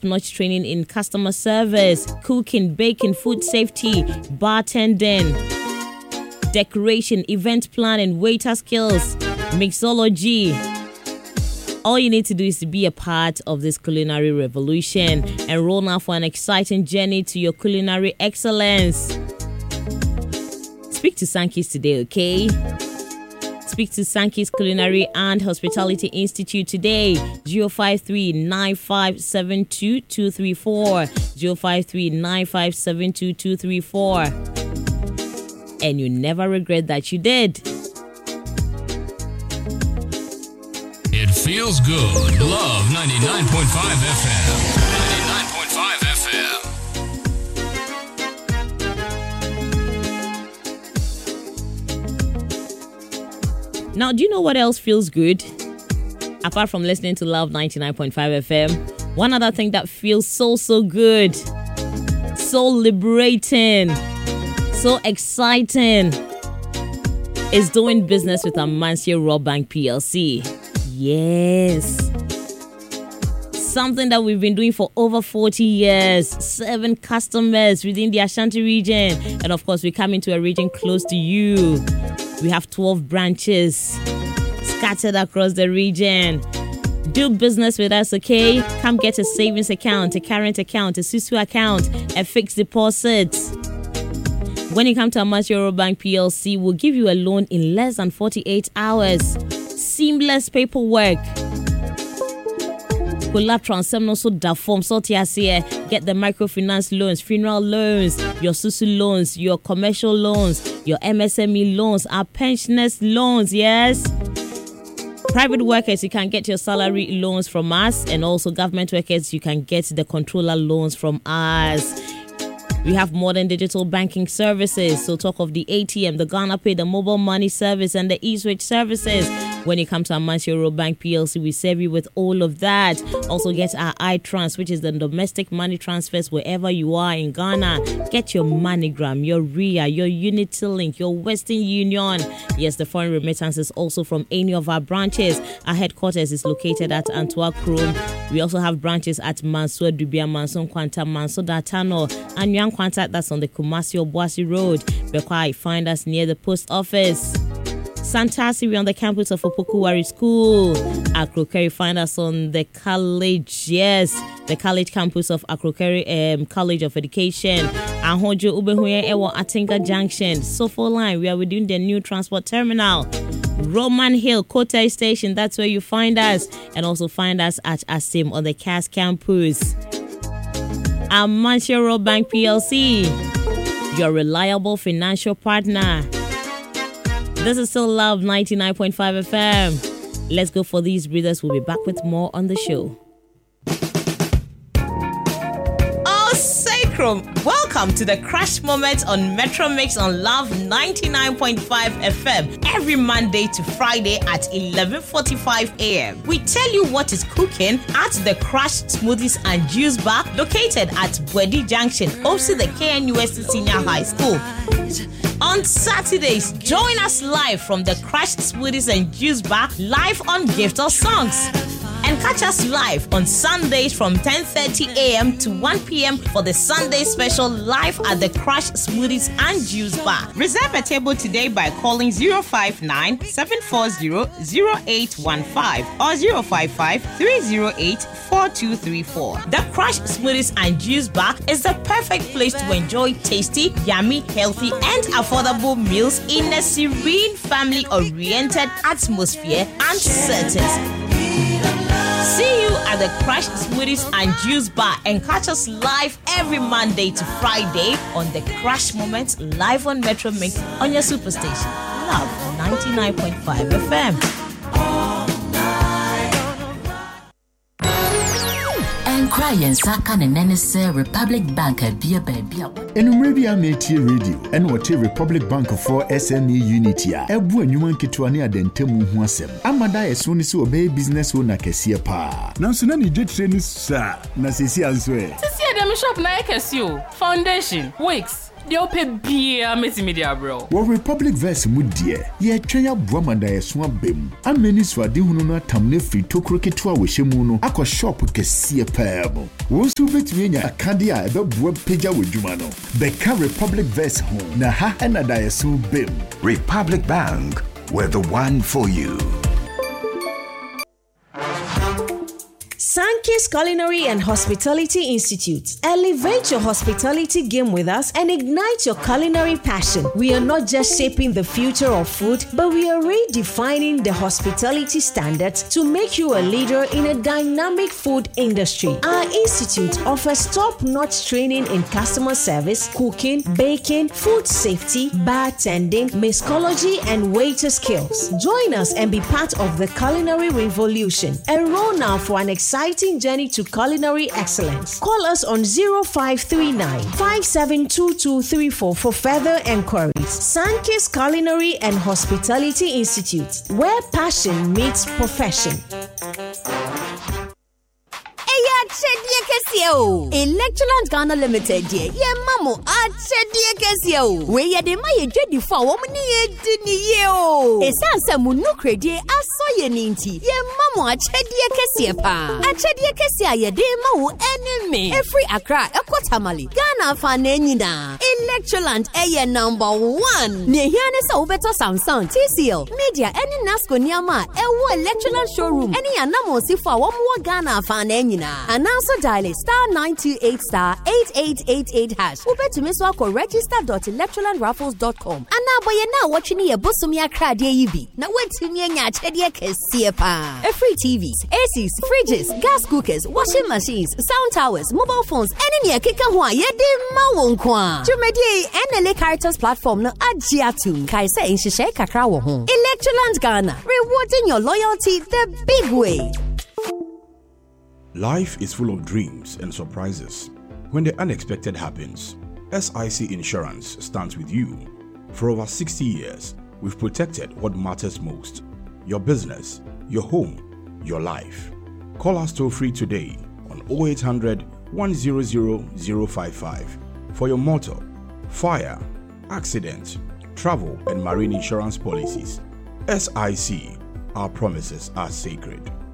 top-notch training in customer service, cooking, baking, food safety, bartending, decoration, event planning, waiter skills, mixology. All you need to do is to be a part of this culinary revolution. Enroll now for an exciting journey to your culinary excellence. Speak to Sankey's today, okay? Speak to Sankey's Culinary and Hospitality Institute today. 053-9572-234. 053-9572-234. And you never regret that you did. It feels good. Love 99.5 FM. 99.5 FM. Now, do you know what else feels good? Apart from listening to Love 99.5 FM, one other thing that feels so good, so liberating, so exciting is doing business with Amansia Royal Bank PLC. Yes. Something that we've been doing for over 40 years, 7 customers within the Ashanti region. And of course, we come into a region close to you. We have 12 branches scattered across the region. Do business with us, okay? Come get a savings account, a current account, a Susu account, a fixed deposit. When you come to Amansia Royal Bank PLC, we'll give you a loan in less than 48 hours. Seamless paperwork. Get the microfinance loans, funeral loans, your Susu loans, your commercial loans, your MSME loans, our pensioners loans, yes. Private workers, you can get your salary loans from us, and also government workers, you can get the controller loans from us. We have modern digital banking services. So talk of the ATM, the Ghana Pay, the mobile money service, and the eSwitch services. When you come to Amansia Royal Bank PLC, we serve you with all of that. Also get our iTrans, which is the domestic money transfers wherever you are in Ghana. Get your MoneyGram, your RIA, your UnityLink, your Western Union. Yes, the foreign remittances also from any of our branches. Our headquarters is located at Antwerp Chrome. We also have branches at Mansour Dubia, Mansour Kwanta, Mansour Datano, and Yang Kwanta, that's on the Kumasi Obuasi Road. Bekwai, find us near the post office. Santasi, we're on the campus of Opokuwari School. Akrokeri, find us on the college, yes, the college campus of Akrokeri College of Education. Ahojo Ubehuye Ewo Atinga Junction. Sofo Line, we are within the new transport terminal. Roman Hill, Kota Station, that's where you find us. And also find us at Asim on the CAS campus. Amansia Royal Bank PLC, your reliable financial partner. This is still Love 99.5 FM. Let's go for these breathers. We'll be back with more on the show. Oh, Sacrum! Welcome to the Crash Moment on Metro Mix on Love 99.5 FM. Every Monday to Friday at 11:45 a.m. We tell you what is cooking at the Crash Smoothies and Juice Bar located at Bwedi Junction, opposite the KNUST Senior High School. On Saturdays, join us live from the Crushed Smoothies and Juice Bar, live on Gift of Songs. And catch us live on Sundays from 10:30 a.m. to 1 p.m. for the Sunday special live at the Crushed Smoothies and Juice Bar. Reserve a table today by calling 059-740-0815 or 055-308-4234. The Crushed Smoothies and Juice Bar is the perfect place to enjoy tasty, yummy, healthy, and affordable meals in a serene, family-oriented atmosphere and settings. See you at the Crushed Smoothies and Juice Bar and catch us live every Monday to Friday on the Crash Moment live on Metro Mix on your superstation. Love 99.5 FM. And crying Saka and Nenese Republic Bank at Beer Baby. And Umrebia Metia Radio and what Republic Bank for SME Unity. Ebu and Yuman Kitwania Dentemu Huasem. Amada as soon as you obey business owner Cassia Pa. Now, so none jet train, sir. Nasisi as well. To see them shop na Casio, Foundation, Wix, they open beer, Miss Media, bro. Well, Republic Verse Mudia, ye Chaya Bramanda, a swamp bim. And many swadihuna tamne free to crooked to our Shimuno, aqua shop can see a payable. Won't you bet me a candia, the web page with Jumano. Becca Republic Verse home, Naha and a diasu bim. Republic Bank, we're the one for you. Sankey's Culinary and Hospitality Institute. Elevate your hospitality game with us and ignite your culinary passion. We are not just shaping the future of food, but we are redefining the hospitality standards to make you a leader in a dynamic food industry. Our institute offers top-notch training in customer service, cooking, baking, food safety, bartending, mixology, and waiter skills. Join us and be part of the culinary revolution. Enroll now for an exciting journey to culinary excellence. Call us on 0539 572234 for further enquiries. Sankey's Culinary and Hospitality Institute, where passion meets profession. Electroland Ghana Limited, ye mamo achedie kesio. We ye de ma ye dwedi fa wo mni ye dini ye o. Esanse mu no kredi aso ye ninti. Ye mamo achedie kesie pa. Achedie kesia ye de ma wo enemy. Every Accra, Ekotamali, Ghana fa na nyina. Electroland eye number 1. Ne hiane sa ubeto Samsung, TCL, Media, any Nasco niama, ewo Electroland showroom. Any anamo si fa wo mo Ghana fa na nyina. And also dial *928*8888# ube to miss wako register.electrolandraffles.com. And now boy now watching ye busumi akra de yibi. Na wetumi nya chedie kesie pa. Free TVs, ACs, fridges, gas cookers, washing machines, sound towers, mobile phones, any near kika ho ye de ma won kwa. Jumedie NLA Caritas platform no agiatum kai say nhihye kakra wo ho. Electroland Ghana, rewarding your loyalty the big way. Life is full of dreams and surprises. When the unexpected happens, SIC Insurance stands with you. For over 60 years, we've protected what matters most: your business, your home, your life. Call us toll free today on 0800 100 055 for your motor, fire, accident, travel, and marine insurance policies. SIC, our promises are sacred.